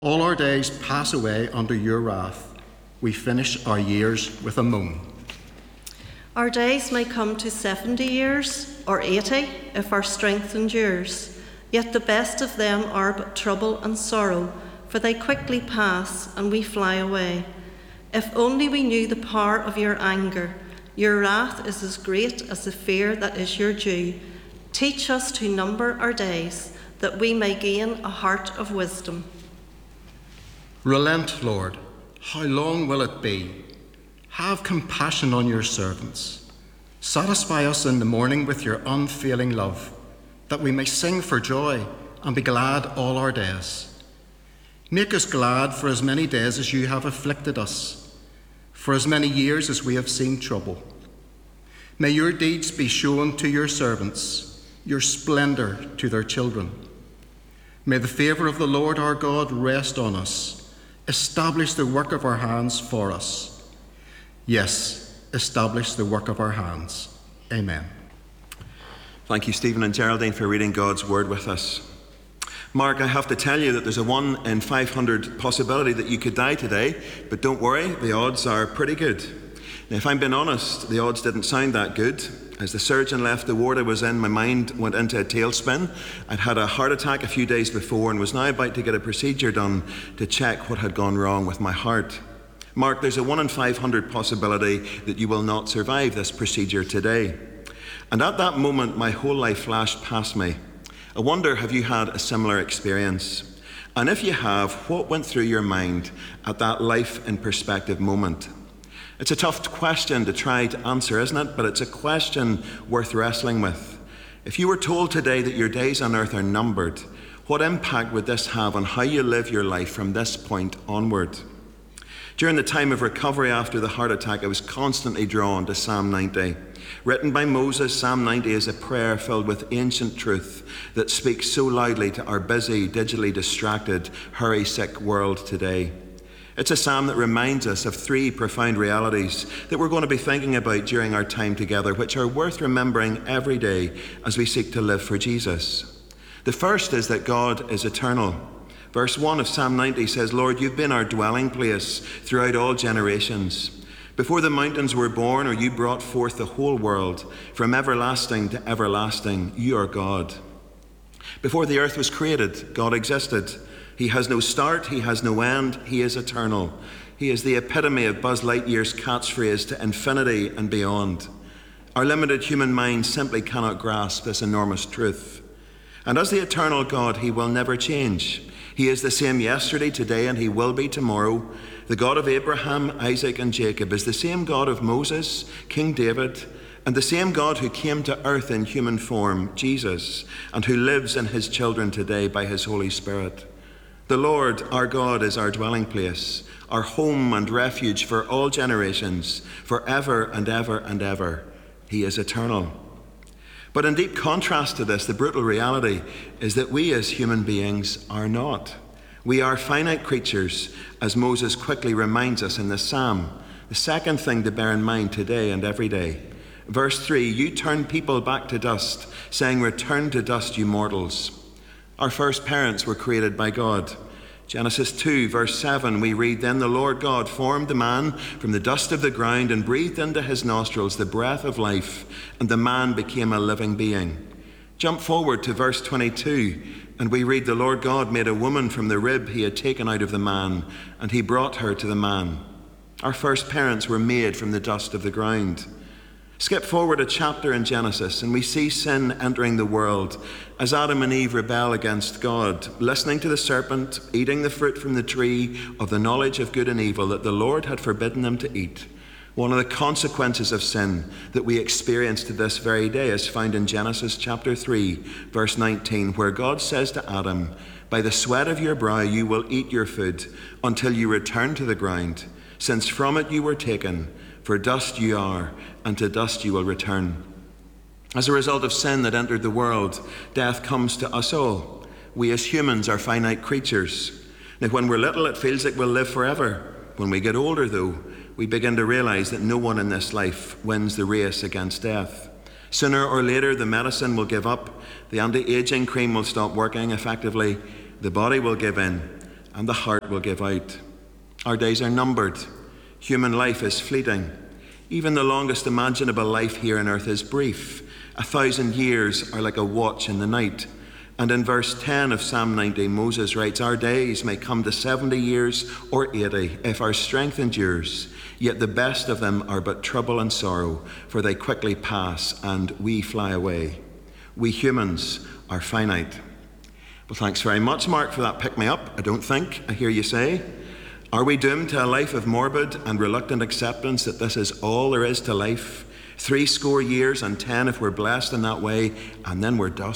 All our days pass away under your wrath. We finish our years with a moan. Our days may come to 70 years or 80 if our strength endures, yet the best of them are but trouble and sorrow, for they quickly pass and we fly away. If only we knew the power of your anger. Your wrath is as great as the fear that is your due. Teach us to number our days, that we may gain a heart of wisdom. Relent, Lord. How long will it be? Have compassion on your servants. Satisfy us in the morning with your unfailing love, that we may sing for joy and be glad all our days. Make us glad for as many days as you have afflicted us, for as many years as we have seen trouble. May your deeds be shown to your servants, your splendour to their children. May the favour of the Lord our God rest on us. Establish the work of our hands for us. Yes, establish the work of our hands. Amen. Thank you, Stephen and Geraldine, for reading God's word with us. Mark, I have to tell you that there's a 1 in 500 possibility that you could die today, but don't worry, the odds are pretty good. Now, if I'm being honest, the odds didn't sound that good. As the surgeon left the ward I was in, my mind went into a tailspin. I'd had a heart attack a few days before and was now about to get a procedure done to check what had gone wrong with my heart. Mark, there's a 1 in 500 possibility that you will not survive this procedure today. And at that moment, my whole life flashed past me. I wonder, have you had a similar experience? And if you have, what went through your mind at that life in perspective moment? It's a tough question to try to answer, isn't it? But it's a question worth wrestling with. If you were told today that your days on earth are numbered, what impact would this have on how you live your life from this point onward? During the time of recovery after the heart attack, I was constantly drawn to Psalm 90. Written by Moses, Psalm 90 is a prayer filled with ancient truth that speaks so loudly to our busy, digitally distracted, hurry-sick world today. It's a psalm that reminds us of 3 profound realities that we're going to be thinking about during our time together, which are worth remembering every day as we seek to live for Jesus. The first is that God is eternal. Verse 1 of Psalm 90 says, Lord, you've been our dwelling place throughout all generations. Before the mountains were born, or you brought forth the whole world, from everlasting to everlasting, you are God. Before the earth was created, God existed. He has no start, he has no end, he is eternal. He is the epitome of Buzz Lightyear's catchphrase to infinity and beyond. Our limited human mind simply cannot grasp this enormous truth. And as the eternal God, he will never change. He is the same yesterday, today, and he will be tomorrow. The God of Abraham, Isaac, and Jacob is the same God of Moses, King David, and the same God who came to earth in human form, Jesus, and who lives in his children today by his Holy Spirit. The Lord, our God, is our dwelling place, our home and refuge for all generations, forever and ever and ever. He is eternal. But in deep contrast to this, the brutal reality is that we as human beings are not. We are finite creatures, as Moses quickly reminds us in this psalm. The second thing to bear in mind today and every day. Verse 3, you turn people back to dust, saying, return to dust, you mortals. Our first parents were created by God. Genesis 2, verse 7, we read, then the Lord God formed the man from the dust of the ground and breathed into his nostrils the breath of life, and the man became a living being. Jump forward to verse 22, and we read, the Lord God made a woman from the rib he had taken out of the man, and he brought her to the man. Our first parents were made from the dust of the ground. Skip forward a chapter in Genesis, and we see sin entering the world as Adam and Eve rebel against God, listening to the serpent, eating the fruit from the tree of the knowledge of good and evil that the Lord had forbidden them to eat. One of the consequences of sin that we experience to this very day is found in Genesis chapter 3, verse 19, where God says to Adam, by the sweat of your brow you will eat your food until you return to the ground, since from it you were taken. For dust you are, and to dust you will return. As a result of sin that entered the world, death comes to us all. We as humans are finite creatures. Now, when we're little, it feels like we'll live forever. When we get older, though, we begin to realize that no one in this life wins the race against death. Sooner or later, the medicine will give up, the anti-aging cream will stop working effectively, the body will give in, and the heart will give out. Our days are numbered. Human life is fleeting. Even the longest imaginable life here on earth is brief. 1,000 years are like a watch in the night. And in verse 10 of Psalm 90, Moses writes, our days may come to 70 years or 80 if our strength endures. Yet the best of them are but trouble and sorrow, for they quickly pass and we fly away. We humans are finite. Well, thanks very much, Mark, for that pick-me-up. I don't think, I hear you say. Are we doomed to a life of morbid and reluctant acceptance that this is all there is to life? 70 years and 10 if we're blessed in that way, and then we're dust?